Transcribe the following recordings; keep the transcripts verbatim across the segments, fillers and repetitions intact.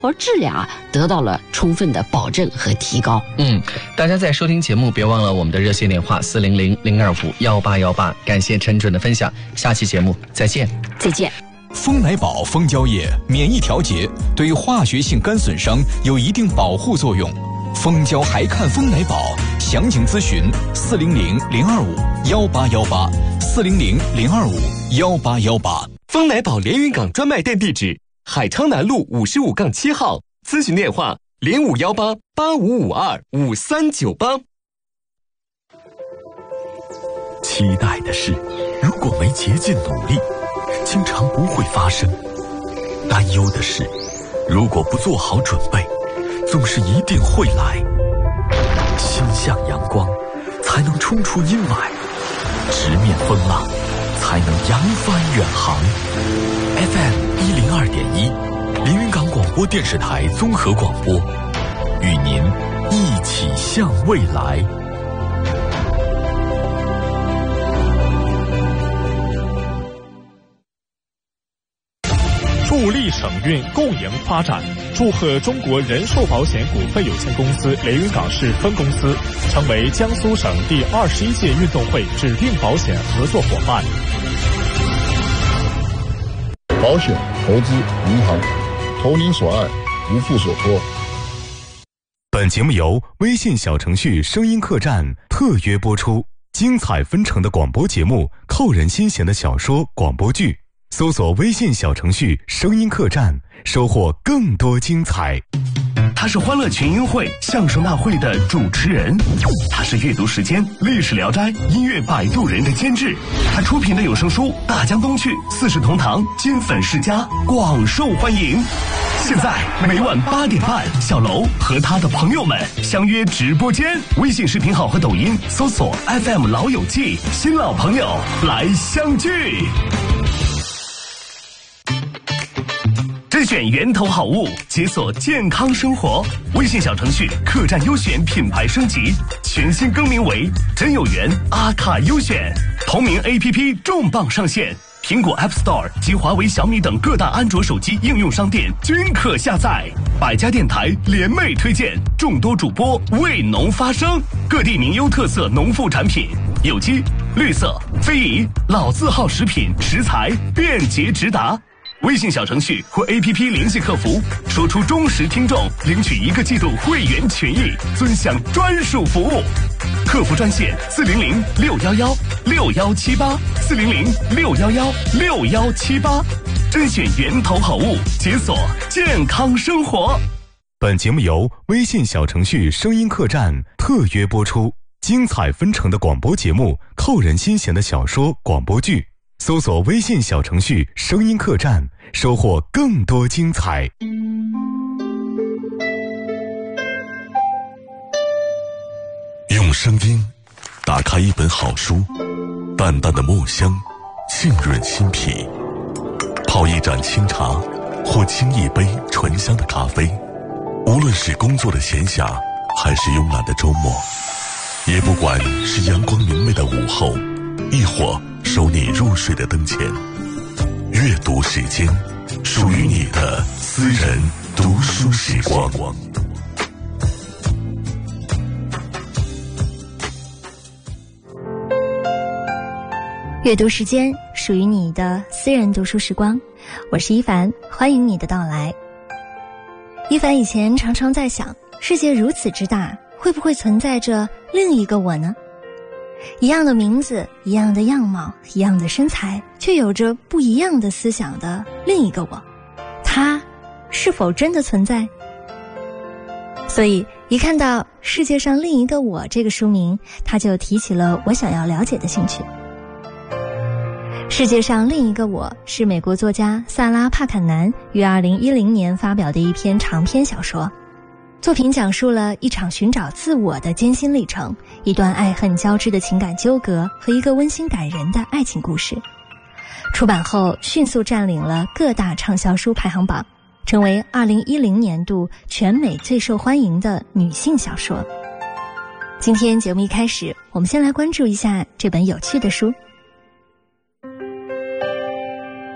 而质量啊得到了充分的保证和提高。 嗯，大家在收听节目别忘了我们的热线电话四零零零二五幺八幺八。感谢陈准的分享，下期节目再见。 再见。 蜂奶宝蜂胶液免疫调节，对化学性肝损伤有一定保护作用。蜂胶还看蜂奶宝，详情咨询四零零零二五幺八幺八四零零零二五幺八幺八。 蜂奶宝连云港专卖店地址：海昌南路五十五杠七号，咨询电话零五幺八八五五二五三九八。 期待的事，如果没竭尽努力，经常不会发生；担忧的事，如果不做好准备，总是一定会来。心向阳光，才能冲出阴霾；直面风浪，才能扬帆远航。F M 一零二点一，连云港广播电视台综合广播，与您一起向未来。 助力省运共赢发展，祝贺中国人寿保险股份有限公司连云港市分公司成为江苏省第二十一届运动会指定保险合作伙伴。 保险、投资、银行，投您所爱，无负所托。 本节目由微信小程序声音客栈特约播出，精彩纷呈的广播节目，扣人心弦的小说、广播剧。搜索微信小程序声音客栈，收获更多精彩。 他是欢乐群英会相声大会的主持人，他是阅读时间历史聊斋音乐摆渡人的监制，他出品的有声书《大江东去》《四世同堂》金粉世家广受欢迎。现在每晚八点半，小楼和他的朋友们相约直播间，微信视频号和抖音搜索 F M 老友记，新老朋友来相聚。甄选源头好物，解锁健康生活。微信小程序客栈优选品牌升级，全新更名为真有缘阿卡优选。同名 A P P 重磅上线，苹果 App Store 及华为、小米等各大安卓手机应用商店均可下载。百家电台联袂推荐，众多主播为农发声，各地名优特色农副产品，有机、绿色、非遗、老字号食品食材便捷直达。微信小程序或 A P P 联系客服，说出忠实听众领取一个季度会员权益，尊享专属服务。客服专线四零零六幺幺六幺七八四零零六幺幺六幺七八，甄选源头好物，解锁健康生活。 本节目由微信小程序声音客栈特约播出，精彩纷呈的广播节目，扣人心弦的小说、广播剧。搜索微信小程序声音客栈，收获更多精彩。 用声音打开一本好书，淡淡的墨香浸润心脾，泡一盏清茶或沏一杯醇香的咖啡，无论是工作的闲暇还是慵懒的周末，也不管是阳光明媚的午后，亦或收你入睡的灯前，阅读时间，属于你的私人读书时光。 阅读时间，属于你的私人读书时光。我是一凡，欢迎你的到来。一凡以前常常在想，世界如此之大，会不会存在着另一个我呢？一样的名字，一样的样貌，一样的身材，却有着不一样的思想的另一个我，他是否真的存在？所以一看到世界上另一个我这个书名，他就提起了我想要了解的兴趣。世界上另一个我是美国作家萨拉·帕坎南于二零一零年发表的一篇长篇小说，作品讲述了一场寻找自我的艰辛历程，一段爱恨交织的情感纠葛和一个温馨感人的爱情故事。出版后迅速占领了各大畅销书排行榜，成为二零一零年度全美最受欢迎的女性小说。今天节目一开始，我们先来关注一下这本有趣的书。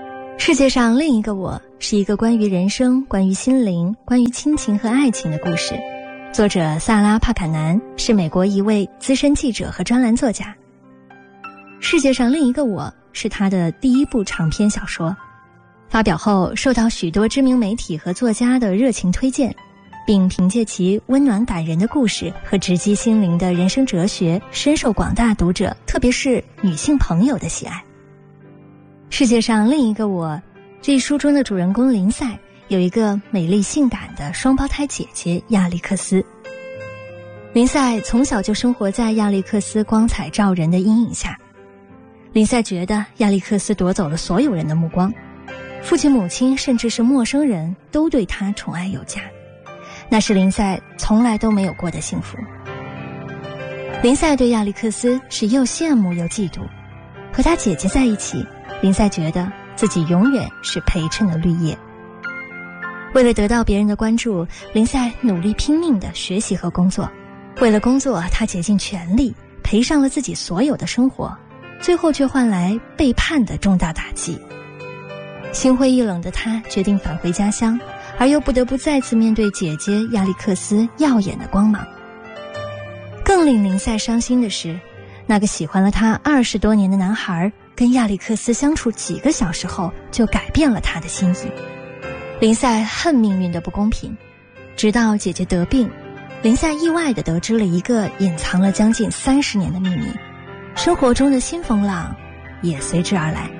世界上另一个我是一个关于人生、关于心灵、关于亲情和爱情的故事。作者萨拉·帕坎南是美国一位资深记者和专栏作家。世界上另一个我是他的第一部长篇小说，发表后受到许多知名媒体和作家的热情推荐，并凭借其温暖感人的故事和直击心灵的人生哲学，深受广大读者，特别是女性朋友的喜爱。世界上另一个我，这一书中的主人公林赛有一个美丽性感的双胞胎姐姐亚历克斯。林赛从小就生活在亚历克斯光彩照人的阴影下。林赛觉得亚历克斯夺走了所有人的目光，父亲母亲甚至是陌生人都对他宠爱有加，那是林赛从来都没有过的幸福。林赛对亚历克斯是又羡慕又嫉妒，和他姐姐在一起，林赛觉得自己永远是陪衬的绿叶。为了得到别人的关注，林赛努力拼命地学习和工作。为了工作，他竭尽全力，赔上了自己所有的生活，最后却换来背叛的重大打击。心灰意冷的他决定返回家乡，而又不得不再次面对姐姐亚历克斯耀眼的光芒。更令林赛伤心的是，那个喜欢了他二十多年的男孩跟亚历克斯相处几个小时后就改变了他的心意。林赛恨命运的不公平，直到姐姐得病，林赛意外地得知了一个隐藏了将近三十年的秘密，生活中的新风浪也随之而来。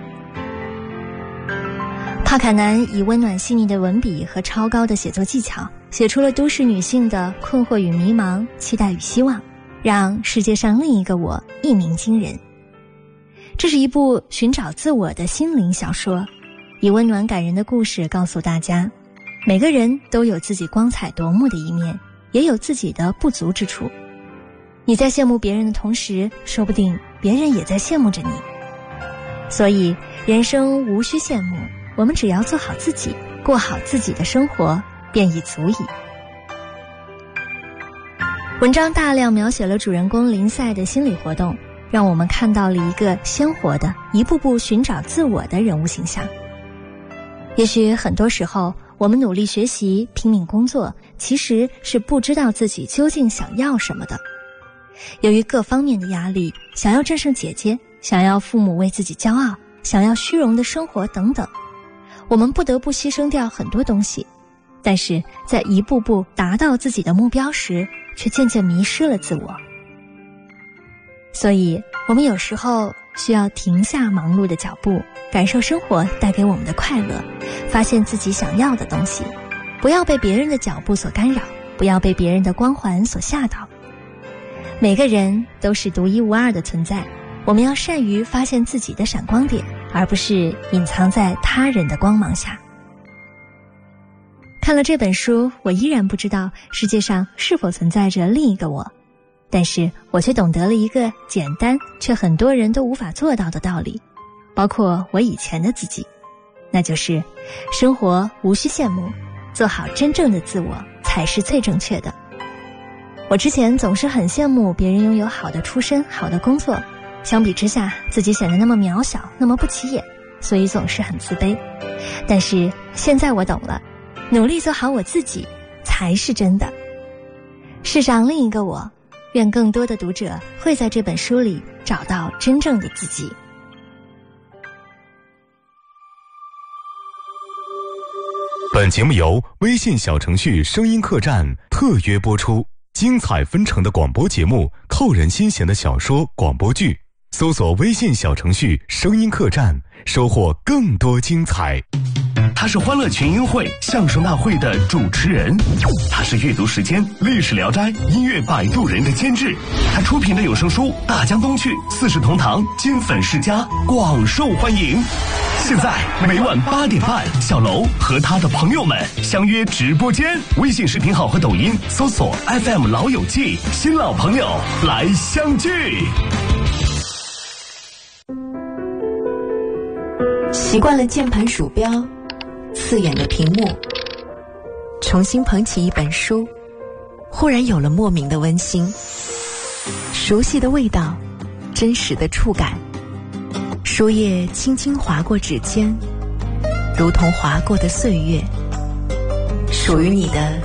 帕坎南以温暖细腻的文笔和超高的写作技巧，写出了都市女性的困惑与迷茫、期待与希望，让世界上另一个我一鸣惊人。这是一部寻找自我的心灵小说，以温暖感人的故事告诉大家，每个人都有自己光彩夺目的一面，也有自己的不足之处。你在羡慕别人的同时，说不定别人也在羡慕着你。所以人生无需羡慕，我们只要做好自己，过好自己的生活，便已足矣。文章大量描写了主人公林赛的心理活动，让我们看到了一个鲜活的、一步步寻找自我的人物形象。也许很多时候，我们努力学习、拼命工作，其实是不知道自己究竟想要什么的。由于各方面的压力，想要战胜姐姐，想要父母为自己骄傲，想要虚荣的生活等等，我们不得不牺牲掉很多东西，但是在一步步达到自己的目标时，却渐渐迷失了自我。所以我们有时候需要停下忙碌的脚步，感受生活带给我们的快乐，发现自己想要的东西，不要被别人的脚步所干扰，不要被别人的光环所吓倒。每个人都是独一无二的存在，我们要善于发现自己的闪光点，而不是隐藏在他人的光芒下。看了这本书，我依然不知道世界上是否存在着另一个我，但是我却懂得了一个简单却很多人都无法做到的道理，包括我以前的自己，那就是生活无需羡慕，做好真正的自我才是最正确的。我之前总是很羡慕别人拥有好的出身、好的工作，相比之下自己显得那么渺小，那么不起眼，所以总是很自卑。但是现在我懂了，努力做好我自己才是真的。世上另一个我，愿更多的读者会在这本书里找到真正的自己。 本节目由微信小程序声音客栈特约播出，精彩纷呈的广播节目，扣人心弦的小说广播剧，搜索微信小程序声音客栈，收获更多精彩。 他是欢乐群英会相声大会的主持人，他是阅读时间历史聊斋音乐摆渡人的监制，他出品的有声书《大江东去》四世同堂金粉世家广受欢迎。现在每晚八点半，小楼和他的朋友们相约直播间，微信视频号和抖音搜索 F M 老友记，新老朋友来相聚。 习惯了键盘鼠标刺眼的屏幕，重新捧起一本书，忽然有了莫名的温馨，熟悉的味道，真实的触感，书页轻轻划过指尖， 如同划过的岁月，属于你的